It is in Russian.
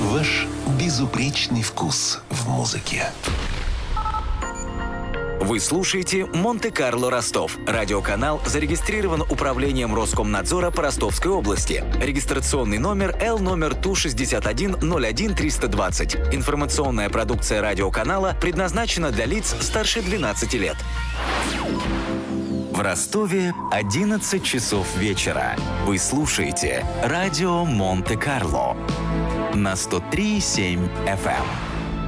Ваш безупречный вкус в музыке. Вы слушаете «Монте-Карло Ростов». Радиоканал зарегистрирован Управлением Роскомнадзора по Ростовской области. Регистрационный номер L ТУ 6101320. Информационная продукция радиоканала предназначена для лиц старше 12 лет. В Ростове 11 часов вечера. Вы слушаете радио «Монте-Карло» на 103,7 FM.